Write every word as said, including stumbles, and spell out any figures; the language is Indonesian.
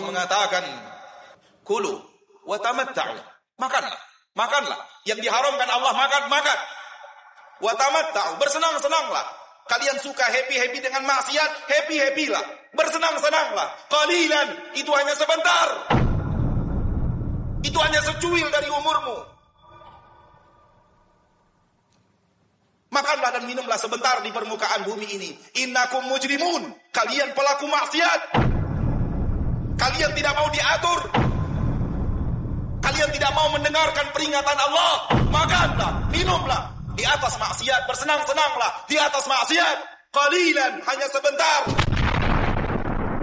mengatakan, kulu wa tamatta'u. Makanlah, makanlah. Yang diharamkan Allah makan, makan. Wa tamatta'u, bersenang-senanglah. Kalian suka happy-happy dengan maksiat, happy-happylah. Bersenang-senanglah. Qalilan, itu hanya sebentar. Itu hanya secuil dari umurmu. Makanlah dan minumlah sebentar di permukaan bumi ini. Innakum mujrimun. Kalian pelaku maksiat. Kalian tidak mau diatur. Kalian tidak mau mendengarkan peringatan Allah. Makanlah, minumlah. Di atas maksiat, bersenang-senanglah. Di atas maksiat. Qalilan, hanya sebentar.